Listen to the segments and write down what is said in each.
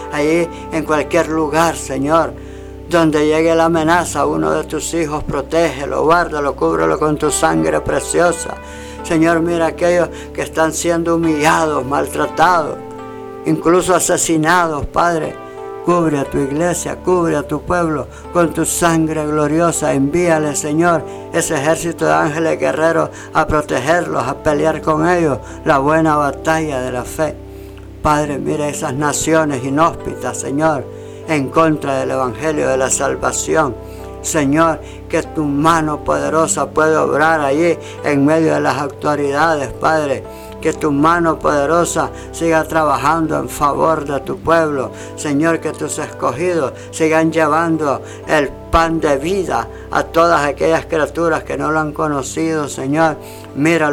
allí en cualquier lugar, Señor, donde llegue la amenaza a uno de tus hijos, protégelo, guárdalo, cúbrelo con tu sangre preciosa. Señor, mira aquellos que están siendo humillados, maltratados, incluso asesinados, Padre. Cubre a tu iglesia, cubre a tu pueblo con tu sangre gloriosa. Envíale, Señor, ese ejército de ángeles guerreros a protegerlos, a pelear con ellos la buena batalla de la fe. Padre, mira esas naciones inhóspitas, Señor, en contra del evangelio de la salvación. Señor, que tu mano poderosa puede obrar allí en medio de las autoridades, Padre. Que tu mano poderosa siga trabajando en favor de tu pueblo. Señor, que tus escogidos sigan llevando el pan de vida a todas aquellas criaturas que no lo han conocido, Señor. Mira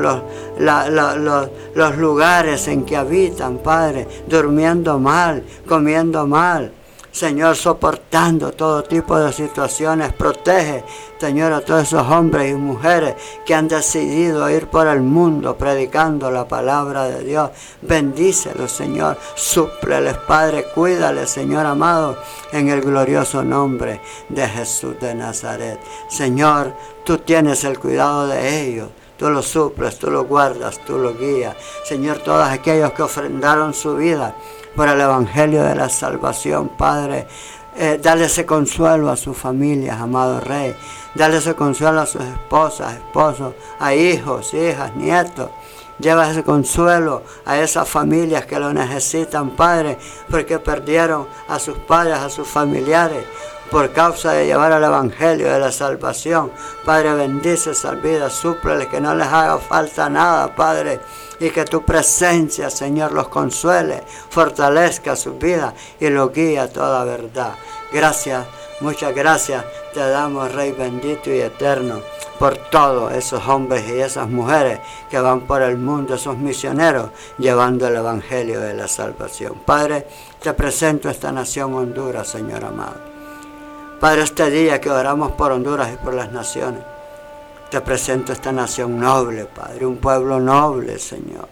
los lugares en que habitan, Padre, durmiendo mal, comiendo mal. Señor, soportando todo tipo de situaciones. Protege, Señor, a todos esos hombres y mujeres que han decidido ir por el mundo predicando la palabra de Dios. Bendícelos, Señor. Súpleles, Padre. Cuídales, Señor amado, en el glorioso nombre de Jesús de Nazaret. Señor, tú tienes el cuidado de ellos. Tú los suples, tú los guardas, tú los guías. Señor, todos aquellos que ofrendaron su vida por el evangelio de la salvación, Padre, dale ese consuelo a sus familias, amado Rey. Dale ese consuelo a sus esposas, esposos, a hijos, hijas, nietos. Lleva ese consuelo a esas familias que lo necesitan, Padre, porque perdieron a sus padres, a sus familiares, por causa de llevar el evangelio de la salvación. Padre, bendice esas vidas, súpleles que no les haga falta nada, Padre, y que tu presencia, Señor, los consuele, fortalezca sus vidas y los guíe a toda verdad. Gracias, muchas gracias te damos, Rey bendito y eterno, por todos esos hombres y esas mujeres que van por el mundo, esos misioneros, llevando el evangelio de la salvación. Padre, te presento esta nación Honduras, Señor amado. Padre, este día que oramos por Honduras y por las naciones, te presento esta nación noble, Padre, un pueblo noble, Señor,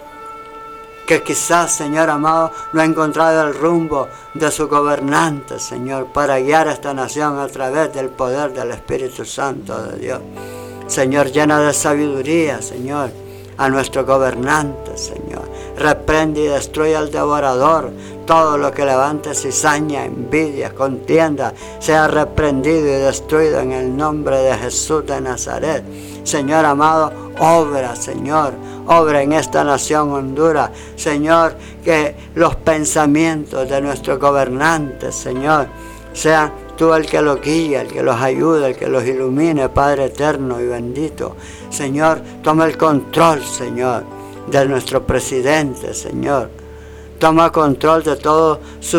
que quizás, Señor amado, no ha encontrado el rumbo de su gobernante, Señor, para guiar a esta nación a través del poder del Espíritu Santo de Dios. Señor, llena de sabiduría, Señor, a nuestro gobernante, Señor. Reprende y destruye al devorador. Todo lo que levante cizaña, envidia, contienda, sea reprendido y destruido en el nombre de Jesús de Nazaret. Señor amado, obra, Señor, obra en esta nación Honduras. Señor, que los pensamientos de nuestros gobernantes, Señor, sean tú el que los guía, el que los ayude, el que los ilumine, Padre eterno y bendito. Señor, toma el control, Señor, de nuestro presidente, Señor. Toma control de todos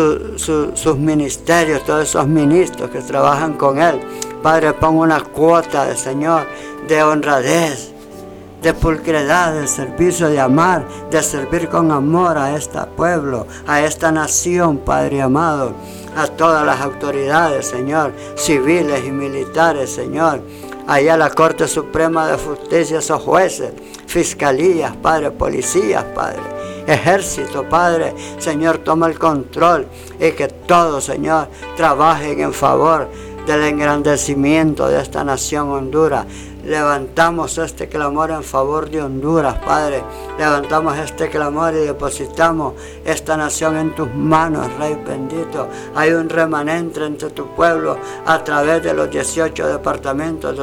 sus ministerios, todos esos ministros que trabajan con él. Padre, pon una cuota Señor, de honradez, de pulcredad, de servicio, de amar, de servir con amor a este pueblo, a esta nación, Padre amado, a todas las autoridades, Señor, civiles y militares, Señor, allá la Corte Suprema de Justicia, esos jueces, fiscalías, Padre, policías, Padre, ejército, Padre, Señor, toma el control y que todos, Señor, trabajen en favor del engrandecimiento de esta nación Honduras. Levantamos este clamor en favor de Honduras, Padre. Levantamos este clamor y depositamos esta nación en tus manos, Rey bendito. Hay un remanente entre tu pueblo a través de los 18 departamentos,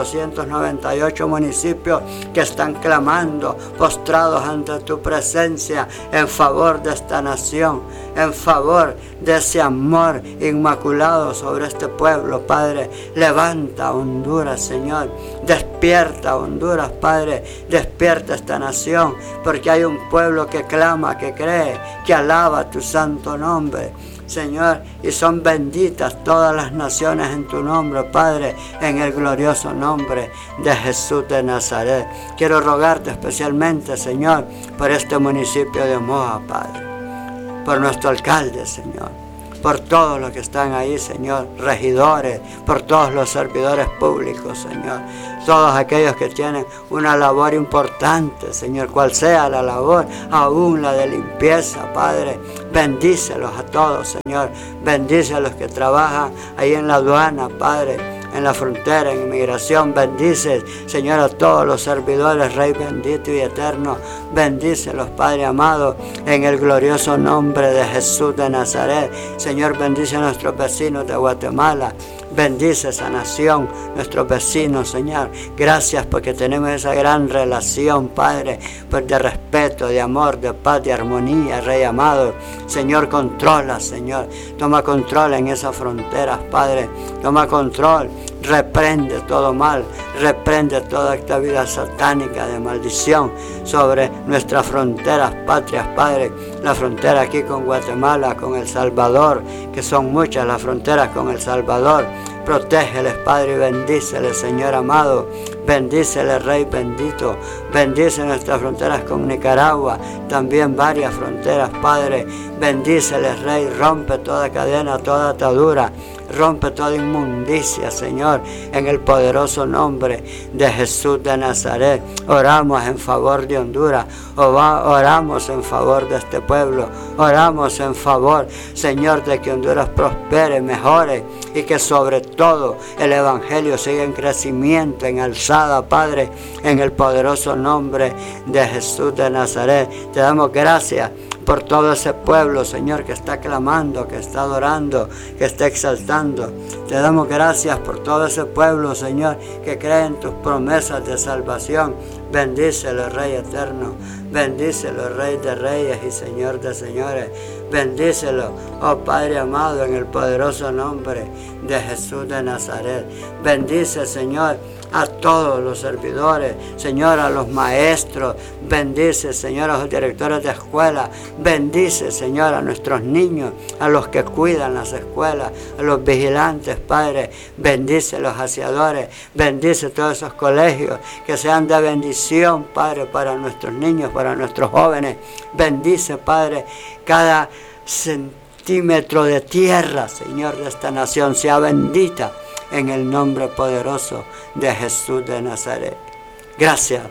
298 municipios que están clamando, postrados ante tu presencia en favor de esta nación, en favor de ese amor inmaculado sobre este pueblo, Padre. Levanta Honduras, Señor. Despierta Honduras, Padre, despierta esta nación, porque hay un pueblo que clama, que cree, que alaba tu santo nombre, Señor, y son benditas todas las naciones en tu nombre, Padre, en el glorioso nombre de Jesús de Nazaret. Quiero rogarte especialmente, Señor, por este municipio de Moa, Padre, por nuestro alcalde, Señor, por todos los que están ahí, Señor, regidores, por todos los servidores públicos, Señor, todos aquellos que tienen una labor importante, Señor, cual sea la labor, aún la de limpieza, Padre, bendícelos a todos, Señor, bendice a los que trabajan ahí en la aduana, Padre, en la frontera, en inmigración, bendice, Señor, a todos los servidores, Rey bendito y eterno, bendícelos, Padre amado, en el glorioso nombre de Jesús de Nazaret. Señor, bendice a nuestros vecinos de Guatemala, bendice esa nación, nuestros vecinos, Señor. Gracias porque tenemos esa gran relación, Padre, pues de respeto, de amor, de paz, de armonía, Rey amado. Señor, controla, Señor. Toma control en esas fronteras, Padre. Toma control. Reprende todo mal, reprende toda actividad satánica de maldición sobre nuestras fronteras patrias, Padre. La frontera aquí con Guatemala, con El Salvador, que son muchas las fronteras con El Salvador. Protégeles, Padre, y bendíceles, Señor amado. Bendíceles, Rey bendito. Bendice nuestras fronteras con Nicaragua, también varias fronteras, Padre. Bendíceles, Rey. Rompe toda cadena, toda atadura. Rompe toda inmundicia, Señor, en el poderoso nombre de Jesús de Nazaret. Oramos en favor de Honduras, oramos en favor de este pueblo, oramos en favor, Señor, de que Honduras prospere, mejore y que sobre todo el Evangelio siga en crecimiento, en alzada, Padre, en el poderoso nombre de Jesús de Nazaret. Te damos gracias por todo ese pueblo, Señor, que está clamando, que está adorando, que está exaltando. Te damos gracias por todo ese pueblo, Señor, que cree en tus promesas de salvación. Bendícelo, Rey eterno. Bendícelo, Rey de reyes y Señor de señores. Bendícelo, oh Padre amado, en el poderoso nombre de Jesús de Nazaret. Bendice, Señor, a todos los servidores, Señor, a los maestros. Bendice, Señor, a los directores de escuela. Bendice, Señor, a nuestros niños, a los que cuidan las escuelas, a los vigilantes, Padre. Bendice a los aseadores. Bendice todos esos colegios que sean de bendición, Padre, para nuestros niños, para nuestros jóvenes. Bendice, Padre, cada centímetro de tierra, Señor, de esta nación sea bendita en el nombre poderoso de Jesús de Nazaret. Gracias.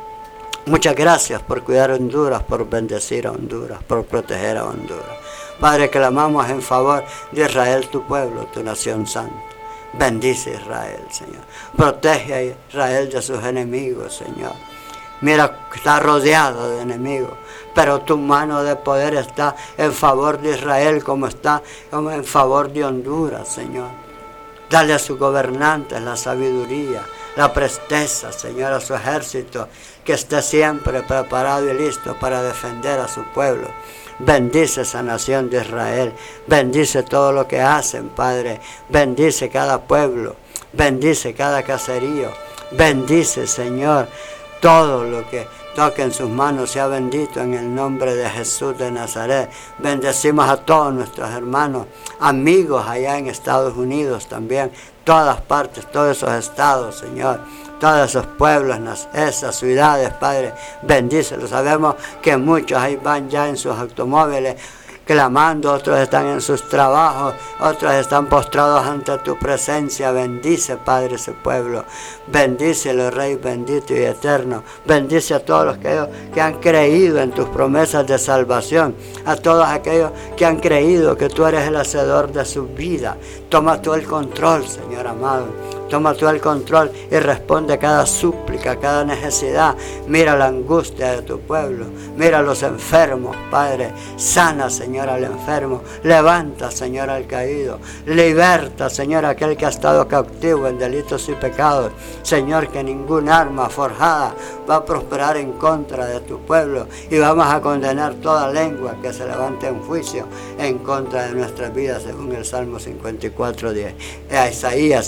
Muchas gracias por cuidar a Honduras, por bendecir a Honduras, por proteger a Honduras. Padre, clamamos en favor de Israel, tu pueblo, tu nación santa. Bendice a Israel, Señor. Protege a Israel de sus enemigos, Señor. Mira, está rodeado de enemigos, pero tu mano de poder está en favor de Israel como está en favor de Honduras, Señor. Dale a sus gobernantes la sabiduría, la presteza, Señor, a su ejército, que esté siempre preparado y listo para defender a su pueblo. Bendice esa nación de Israel, bendice todo lo que hacen, Padre, bendice cada pueblo, bendice cada caserío, bendice, Señor, todo lo que toque en sus manos sea bendito en el nombre de Jesús de Nazaret. Bendecimos a todos nuestros hermanos, amigos allá en Estados Unidos también, todas partes, todos esos estados, Señor, todos esos pueblos, esas ciudades, Padre, bendícelos. Sabemos que muchos ahí van ya en sus automóviles clamando, otros están en sus trabajos, otros están postrados ante tu presencia. Bendice, Padre, ese pueblo. Bendícelo, Rey bendito y eterno. Bendice a todos los que han creído en tus promesas de salvación, a todos aquellos que han creído que tú eres el hacedor de su vida. Toma tú el control, Señor amado. Toma tú el control y responde a cada súplica, a cada necesidad. Mira la angustia de tu pueblo. Mira a los enfermos, Padre. Sana, Señor, al enfermo. Levanta, Señor, al caído. Liberta, Señor, a aquel que ha estado cautivo en delitos y pecados. Señor, que ningún arma forjada va a prosperar en contra de tu pueblo. Y vamos a condenar toda lengua que se levante en juicio en contra de nuestras vidas, según el Salmo 54:10. Isaías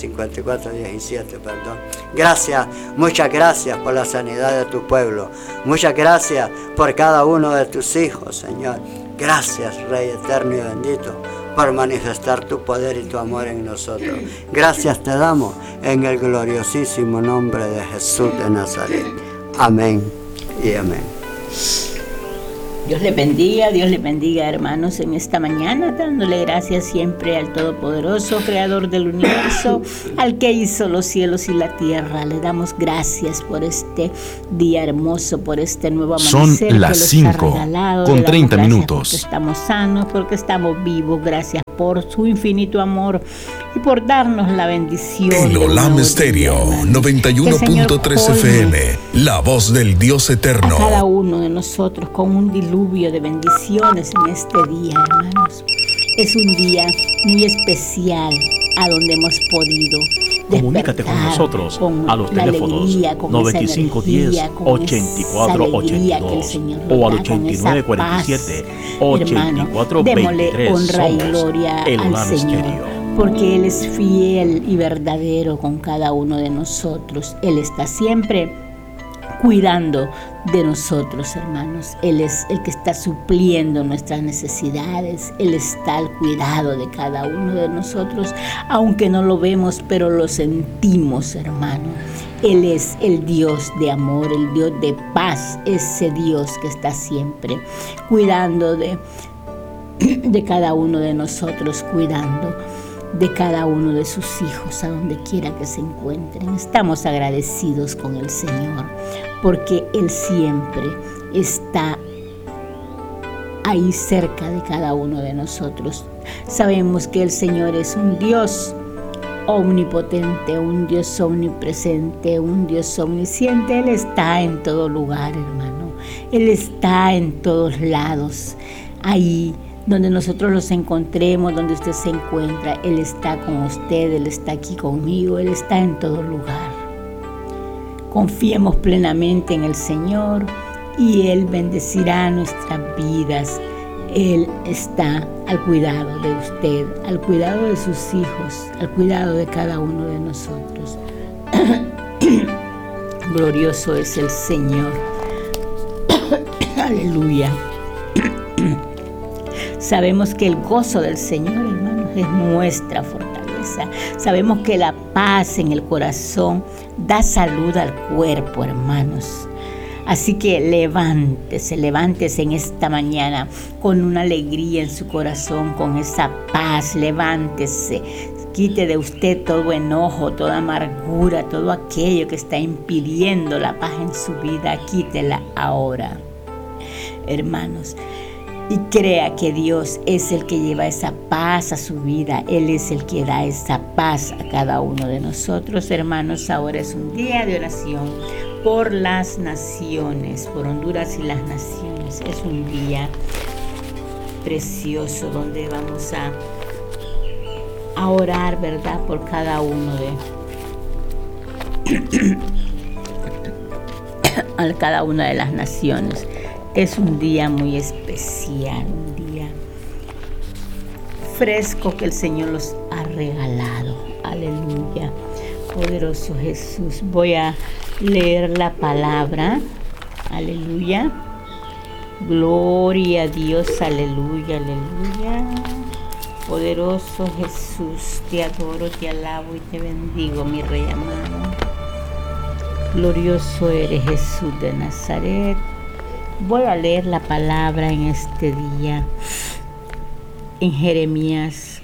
54:17, perdón. Gracias, muchas gracias por la sanidad de tu pueblo. Muchas gracias por cada uno de tus hijos, Señor. Gracias, Rey eterno y bendito, por manifestar tu poder y tu amor en nosotros. Gracias te damos en el gloriosísimo nombre de Jesús de Nazaret. Amén y amén. Dios les bendiga, hermanos, en esta mañana, dándole gracias siempre al Todopoderoso, Creador del universo, al que hizo los cielos y la tierra. Le damos gracias por este día hermoso, por este nuevo amanecer. Son las 5:30. Porque estamos sanos, porque estamos vivos. Gracias por su infinito amor y por darnos la bendición. El Olam Estéreo 91.3 FM, la voz del Dios eterno. A cada uno de nosotros con un diluvio de bendiciones en este día, hermanos. Es un día muy especial a donde hemos podido comunícate con nosotros a los teléfonos 9510-8482 o al 8947-8423. Démosle honra y gloria al Señor, porque Él es fiel y verdadero con cada uno de nosotros. Él está siempre cuidando de nosotros, hermanos. Él es el que está supliendo nuestras necesidades. Él está al cuidado de cada uno de nosotros, aunque no lo vemos, pero lo sentimos, hermano. Él es el Dios de amor, el Dios de paz, ese Dios que está siempre cuidando de cada uno de nosotros, cuidando de cada uno de sus hijos, a donde quiera que se encuentren. Estamos agradecidos con el Señor, porque Él siempre está ahí cerca de cada uno de nosotros. Sabemos que el Señor es un Dios omnipotente, un Dios omnipresente, un Dios omnisciente. Él está en todo lugar, hermano. Él está en todos lados. Ahí donde nosotros los encontremos, donde usted se encuentra, Él está con usted, Él está aquí conmigo, Él está en todo lugar. Confiemos plenamente en el Señor y Él bendecirá nuestras vidas. Él está al cuidado de usted, al cuidado de sus hijos, al cuidado de cada uno de nosotros. Glorioso es el Señor. Aleluya. Sabemos que el gozo del Señor, hermanos, es nuestra fortaleza. Sabemos que la paz en el corazón da salud al cuerpo, hermanos. Así que levántese en esta mañana con una alegría en su corazón, con esa paz. Levántese, quite de usted todo enojo, toda amargura, todo aquello que está impidiendo la paz en su vida. Quítela ahora, hermanos. Y crea que Dios es el que lleva esa paz a su vida. Él es el que da esa paz a cada uno de nosotros, hermanos. Ahora es un día de oración por las naciones, por Honduras y las naciones. Es un día precioso donde vamos a orar, ¿verdad?, por cada uno a cada una de las naciones. Es un día muy especial, un día fresco que el Señor nos ha regalado. Aleluya. Poderoso Jesús. Voy a leer la palabra. Aleluya. Gloria a Dios. Aleluya, aleluya. Poderoso Jesús, te adoro, te alabo y te bendigo, mi Rey amado. Glorioso eres, Jesús de Nazaret. Voy a leer la palabra en este día, en Jeremías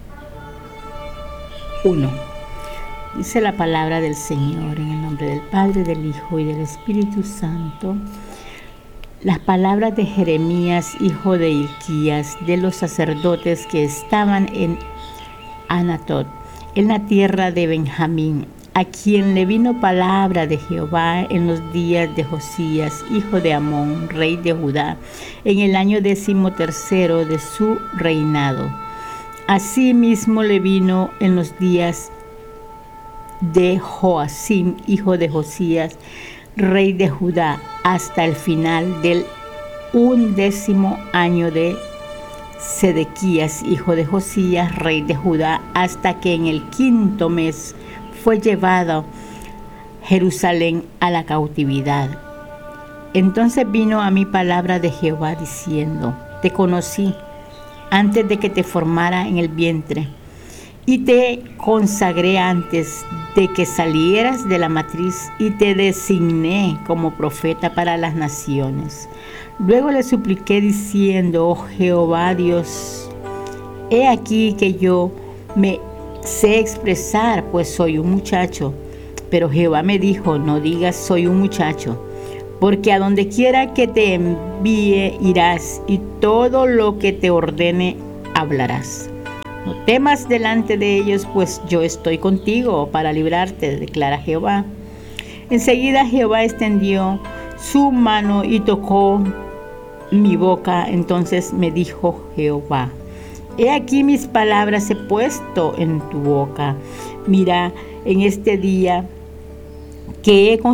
1. Dice la palabra del Señor, en el nombre del Padre, del Hijo y del Espíritu Santo. Las palabras de Jeremías, hijo de Hilquías, de los sacerdotes que estaban en Anatot, en la tierra de Benjamín, a quien le vino palabra de Jehová en los días de Josías, hijo de Amón, rey de Judá, en el año 13 de su reinado. Asimismo le vino en los días de Joacim, hijo de Josías, rey de Judá, hasta el final del 11º año de Sedequías, hijo de Josías, rey de Judá, hasta que en el 5º mes fue llevado Jerusalén a la cautividad. Entonces vino a mí palabra de Jehová diciendo: Te conocí antes de que te formara en el vientre, y te consagré antes de que salieras de la matriz y te designé como profeta para las naciones. Luego le supliqué diciendo: oh Jehová Dios, he aquí que yo me sé expresar, pues soy un muchacho. Pero Jehová me dijo: no digas soy un muchacho, porque a donde quiera que te envíe irás, y todo lo que te ordene hablarás. No temas delante de ellos, pues yo estoy contigo para librarte, declara Jehová. Enseguida Jehová extendió su mano y tocó mi boca. Entonces me dijo Jehová: he aquí mis palabras he puesto en tu boca. Mira, en este día que he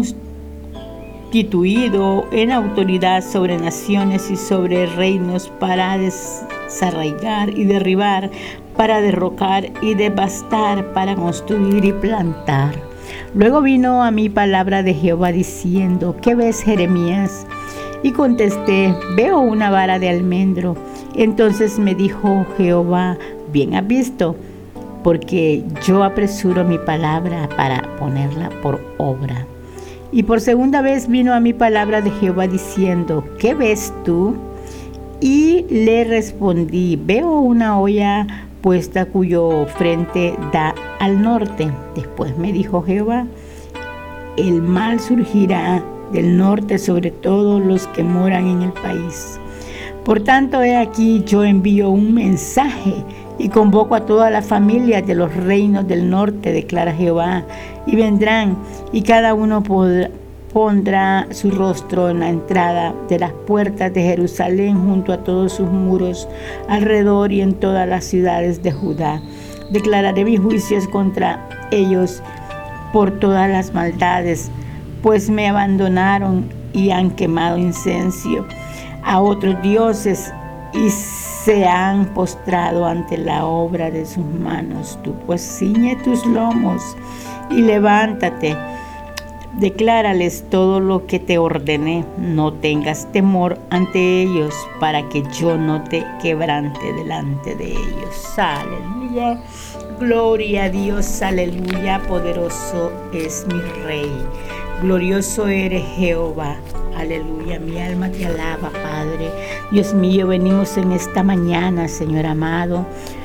constituido en autoridad sobre naciones y sobre reinos, para desarraigar y derribar, para derrocar y devastar, para construir y plantar. Luego vino a mí palabra de Jehová diciendo: ¿qué ves, Jeremías? Y contesté: veo una vara de almendro. Entonces me dijo Jehová: bien has visto, porque yo apresuro mi palabra para ponerla por obra. Y por segunda vez vino a mí palabra de Jehová diciendo: ¿qué ves tú? Y le respondí: veo una olla puesta cuyo frente da al norte. Después me dijo Jehová: el mal surgirá del norte sobre todos los que moran en el país. Por tanto, he aquí yo envío un mensaje y convoco a todas las familias de los reinos del norte, declara Jehová, y vendrán, y cada uno pondrá su rostro en la entrada de las puertas de Jerusalén, junto a todos sus muros alrededor y en todas las ciudades de Judá. Declararé mis juicios contra ellos por todas las maldades, pues me abandonaron y han quemado incenso a otros dioses y se han postrado ante la obra de sus manos. Tú pues ciñe tus lomos y levántate. Declárales todo lo que te ordené. No tengas temor ante ellos, para que yo no te quebrante delante de ellos. Aleluya. Gloria a Dios. Aleluya. Poderoso es mi Rey. Glorioso eres, Jehová. Aleluya. Mi alma te alaba, Padre. Dios mío, venimos en esta mañana, Señor amado,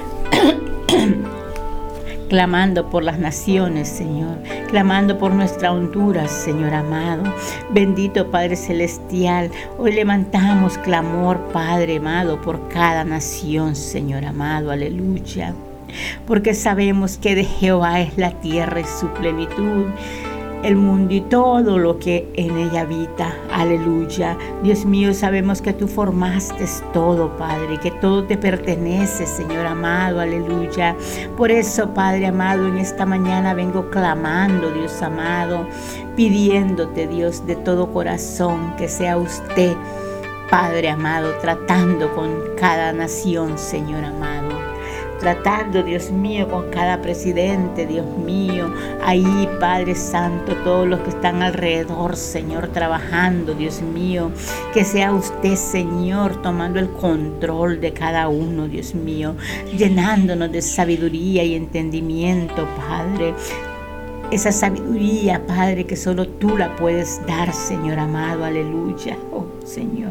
clamando por las naciones, Señor, clamando por nuestra Honduras, Señor amado. Bendito Padre Celestial, hoy levantamos clamor, Padre amado, por cada nación, Señor amado, aleluya. Porque sabemos que de Jehová es la tierra y su plenitud, el mundo y todo lo que en ella habita, aleluya. Dios mío, sabemos que tú formaste todo, Padre, que todo te pertenece, Señor amado, aleluya. Por eso, Padre amado, en esta mañana vengo clamando, Dios amado, pidiéndote, Dios, de todo corazón, que sea usted, Padre amado, tratando con cada nación, Señor amado. Tratando, Dios mío, con cada presidente, Dios mío, ahí, Padre Santo, todos los que están alrededor, Señor, trabajando, Dios mío, que sea usted, Señor, tomando el control de cada uno, Dios mío, llenándonos de sabiduría y entendimiento, Padre. Esa sabiduría, Padre, que solo tú la puedes dar, Señor amado, aleluya, oh Señor.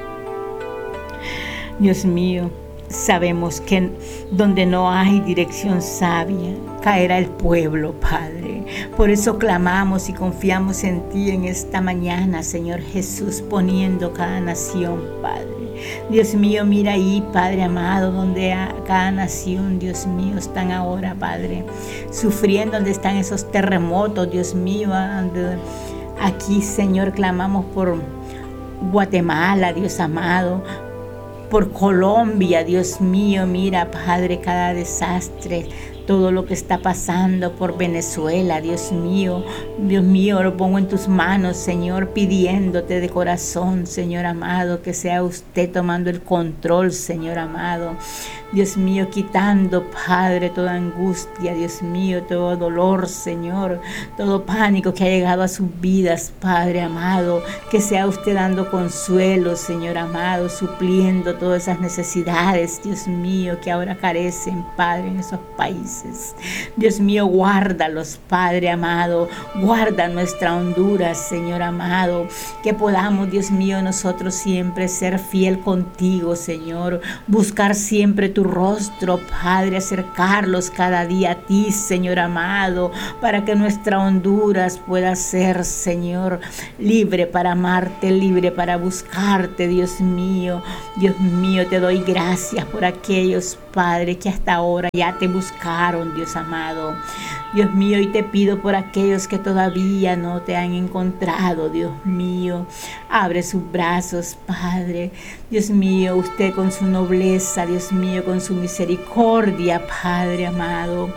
Dios mío, sabemos que donde no hay dirección sabia, caerá el pueblo, Padre. Por eso clamamos y confiamos en ti en esta mañana, Señor Jesús, poniendo cada nación, Padre. Dios mío, mira ahí, Padre amado, donde a cada nación, Dios mío, están ahora, Padre, sufriendo, donde están esos terremotos, Dios mío. Aquí, Señor, clamamos por Guatemala, Dios amado, por Colombia, Dios mío, mira, Padre, cada desastre, todo lo que está pasando por Venezuela, Dios mío, lo pongo en tus manos, Señor, pidiéndote de corazón, Señor amado, que sea usted tomando el control, Señor amado. Dios mío, quitando, Padre, toda angustia, Dios mío, todo dolor, Señor, todo pánico que ha llegado a sus vidas, Padre amado, que sea usted dando consuelo, Señor amado, supliendo todas esas necesidades, Dios mío, que ahora carecen, Padre, en esos países. países. Dios mío, guárdalos, Padre amado, guarda nuestra Honduras, Señor amado, que podamos, Dios mío, nosotros siempre ser fiel contigo, Señor, buscar siempre tu rostro, Padre, acercarlos cada día a ti, Señor amado, para que nuestra Honduras pueda ser, Señor, libre para amarte, libre para buscarte, Dios mío. Dios mío, te doy gracias por aquellos, Padre, que hasta ahora ya te buscaron, Dios amado. Dios mío, y te pido por aquellos que todavía no te han encontrado, Dios mío. Abre sus brazos, Padre. Dios mío, usted con su nobleza, Dios mío, con su misericordia, Padre amado.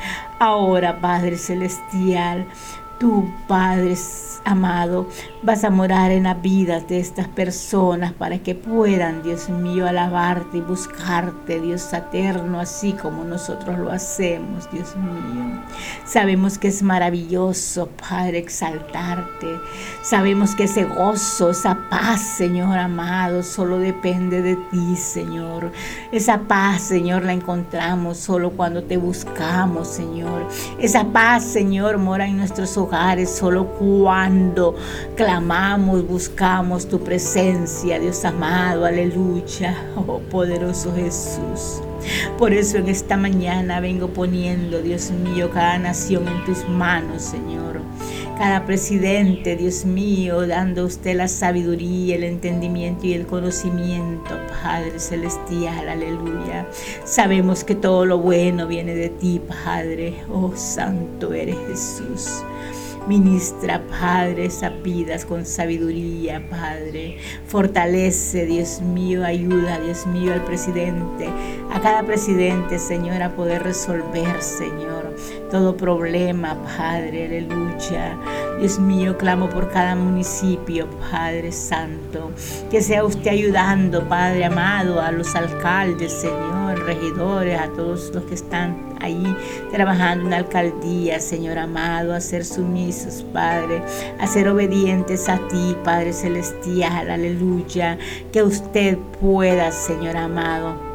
Ahora, Padre celestial, tú, Padre amado, vas a morar en las vidas de estas personas para que puedan, Dios mío, alabarte y buscarte, Dios eterno, así como nosotros lo hacemos, Dios mío. Sabemos que es maravilloso, Padre, exaltarte. Sabemos que ese gozo, esa paz, Señor amado, solo depende de ti, Señor. Esa paz, Señor, la encontramos solo cuando te buscamos, Señor. Esa paz, Señor, mora en nuestros hogares solo cuando clamamos, buscamos tu presencia, Dios amado, aleluya, oh poderoso Jesús. Por eso en esta mañana vengo poniendo, Dios mío, cada nación en tus manos, Señor. Cada presidente, Dios mío, dando a usted la sabiduría, el entendimiento y el conocimiento, Padre celestial, aleluya. Sabemos que todo lo bueno viene de ti, Padre. Oh, santo eres Jesús. Ministra, Padre, esas vidas con sabiduría, Padre. Fortalece, Dios mío, ayuda, Dios mío, al presidente, a cada presidente, Señor, a poder resolver, Señor, todo problema, Padre, aleluya. Dios mío, clamo por cada municipio, Padre Santo, que sea usted ayudando, Padre amado, a los alcaldes, Señor, regidores, a todos los que están ahí trabajando en la alcaldía, Señor amado, a ser sumisos, Padre, a ser obedientes a ti, Padre celestial, aleluya, que usted pueda, Señor amado,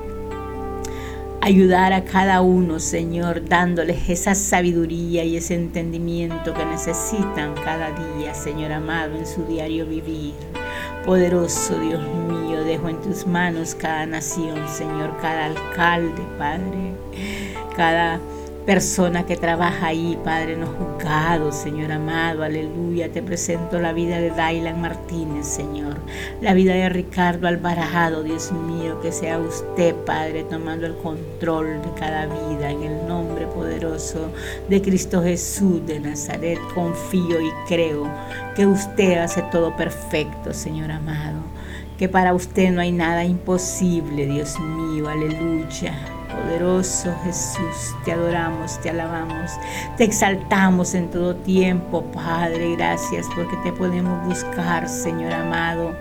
ayudar a cada uno, Señor, dándoles esa sabiduría y ese entendimiento que necesitan cada día, Señor amado, en su diario vivir. Poderoso Dios mío, dejo en tus manos cada nación, Señor, cada alcalde, Padre, cada persona que trabaja ahí, Padre, en los juzgados, Señor amado, aleluya. Te presento la vida de Dailan Martínez, Señor, la vida de Ricardo Alvarado, Dios mío, que sea usted, Padre, tomando el control de cada vida, en el nombre poderoso de Cristo Jesús de Nazaret. Confío y creo que usted hace todo perfecto, Señor amado, que para usted no hay nada imposible, Dios mío, aleluya. Poderoso Jesús, te adoramos, te alabamos, te exaltamos en todo tiempo, Padre. Gracias porque te podemos buscar, Señor amado,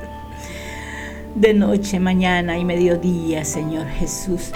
de noche, mañana y mediodía, Señor Jesús.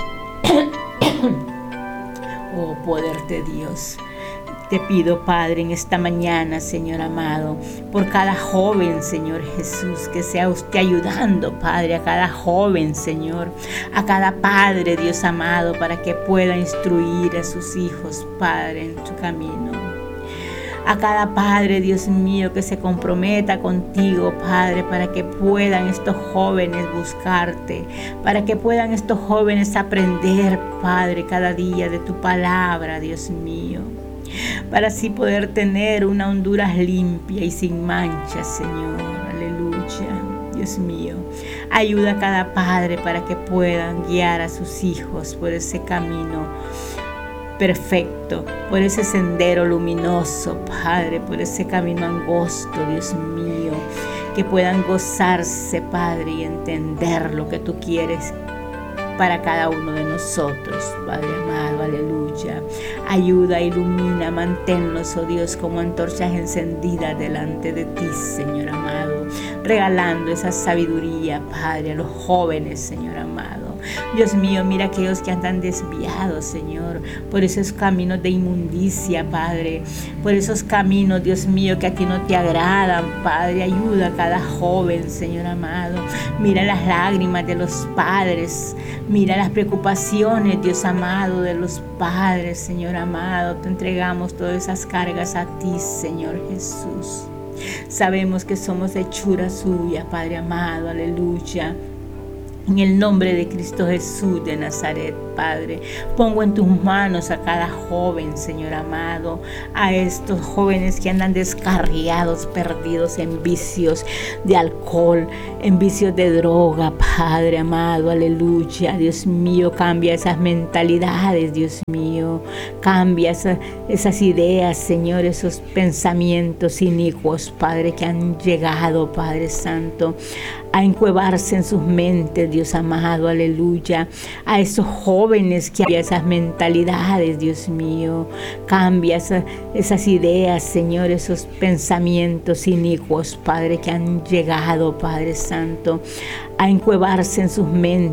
Oh, poder de Dios. Te pido, Padre, en esta mañana, Señor amado, por cada joven, Señor Jesús, que sea usted ayudando, Padre, a cada joven, Señor, a cada padre, Dios amado, para que pueda instruir a sus hijos, Padre, en su camino. A cada padre, Dios mío, que se comprometa contigo, Padre, para que puedan estos jóvenes buscarte, para que puedan estos jóvenes aprender, Padre, cada día de tu palabra, Dios mío, para así poder tener una Honduras limpia y sin manchas, Señor, aleluya. Dios mío, ayuda a cada padre para que puedan guiar a sus hijos por ese camino perfecto, por ese sendero luminoso, Padre, por ese camino angosto, Dios mío, que puedan gozarse, Padre, y entender lo que tú quieres para cada uno de nosotros, Padre amado, aleluya. Ayuda, ilumina, manténnos, oh Dios, como antorchas encendidas delante de ti, Señor amado, regalando esa sabiduría, Padre, a los jóvenes, Señor amado, Dios mío, mira aquellos que andan desviados, Señor, por esos caminos de inmundicia, Padre, por esos caminos, Dios mío, que a ti no te agradan, Padre. Ayuda a cada joven, Señor amado. Mira las lágrimas de los padres, mira las preocupaciones, Dios amado, de los padres, Señor amado. Te entregamos todas esas cargas a ti, Señor Jesús. Sabemos que somos hechura suya, Padre amado, aleluya. En el nombre de Cristo Jesús de Nazaret, Padre, pongo en tus manos a cada joven, Señor amado, a estos jóvenes que andan descarriados, perdidos en vicios de alcohol, en vicios de droga, Padre amado, aleluya. Dios mío, cambia esas mentalidades, Dios mío, cambia esas ideas, Señor, esos pensamientos inicuos, Padre, que han llegado, Padre Santo, a encuevarse en sus mentes, Dios amado, aleluya. A esos jóvenes que hay esas mentalidades, Dios mío, cambia esas ideas, Señor, esos pensamientos inicuos, Padre, que han llegado, Padre Santo, a encuevarse en sus mentes.